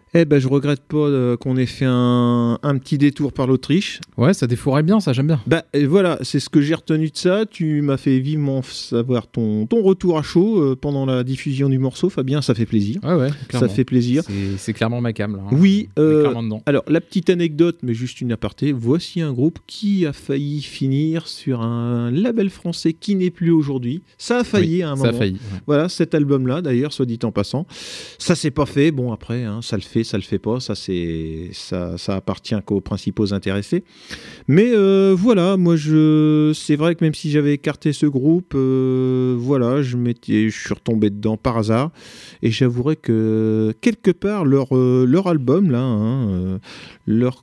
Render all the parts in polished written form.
Eh ben, je regrette pas qu'on ait fait un petit détour par l'Autriche. Ouais, ça défouraille bien, ça, j'aime bien. Bah, et voilà, c'est ce que j'ai retenu de ça. Tu m'as fait vivement savoir ton retour à chaud pendant la diffusion du morceau, Fabien, ça fait plaisir. Ouais, clairement. Ça fait plaisir. C'est clairement ma cam, là. Hein. Oui, On est clairement dedans. alors la petite anecdote, mais juste une aparté, voici un groupe qui a failli finir sur un label français qui n'est plus aujourd'hui. Ça a failli à un moment. Ça a failli. Ouais. Voilà, cet album-là, d'ailleurs, soit dit en passant. Ça s'est pas fait. Bon, après, hein, ça le fait pas. Ça appartient qu'aux principaux intéressés. Mais voilà, moi, c'est vrai que même si j'avais écarté ce groupe, voilà, je suis retombé dedans par hasard. Et j'avouerai que quelque part, leur album, là, hein, leur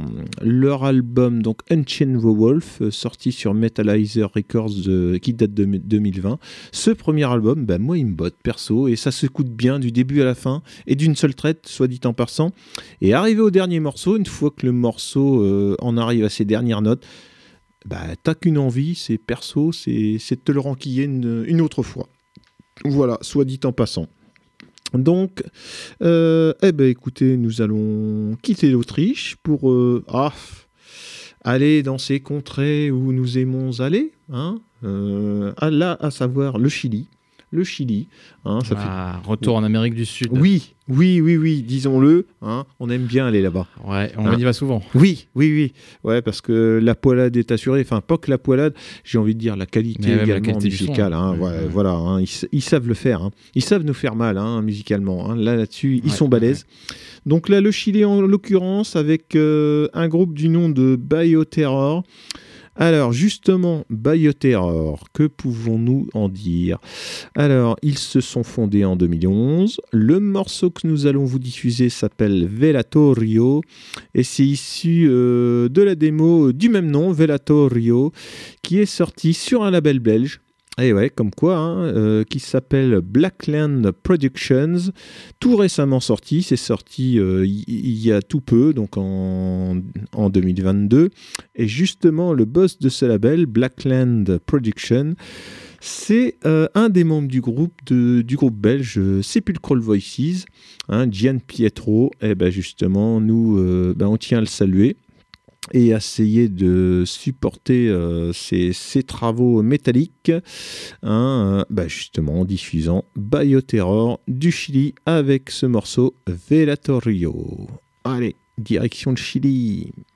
album, donc Unchained the Wolf, sorti sur Metalizer Records, qui date de 2020. Ce premier album, ben, moi, il me botte perso, et ça s'écoute bien du début à la fin, et d'une seule traite, soit dit en passant. Et arrivé au dernier morceau, une fois que le morceau en arrive à ses dernières notes, bah, t'as qu'une envie, c'est perso, c'est de te le renquiller une autre fois. Voilà, soit dit en passant. Donc, écoutez, nous allons quitter l'Autriche pour aller dans ces contrées où nous aimons aller, hein, là, à savoir le Chili. Le Chili. Hein, retour en Amérique du Sud. Oui, disons-le. Hein, on aime bien aller là-bas. Ouais, on y va souvent. Oui. Ouais, parce que la poilade est assurée. Enfin, pas que la poilade, j'ai envie de dire la qualité également musicale. Hein, voilà, hein, ils savent le faire. Hein. Ils savent nous faire mal hein, musicalement. Hein. Là-dessus, ils sont balèzes. Donc là, le Chili, en l'occurrence, avec un groupe du nom de Bioterror. Alors justement, Bioterror, que pouvons-nous en dire ? Alors, ils se sont fondés en 2011. Le morceau que nous allons vous diffuser s'appelle Velatorio et c'est issu de la démo du même nom, Velatorio, qui est sorti sur un label belge. Et ouais, comme quoi, hein, qui s'appelle Blackland Productions, tout récemment sorti, c'est sorti il y a tout peu, donc en 2022, et justement le boss de ce label, Blackland Productions, c'est un des membres du groupe belge Sepulchral Voices, hein, Gian Pietro, et ben justement, nous, on tient à le saluer et essayer de supporter ces travaux métalliques hein, justement en diffusant Bioterror du Chili avec ce morceau Velatorio. Allez, direction le Chili.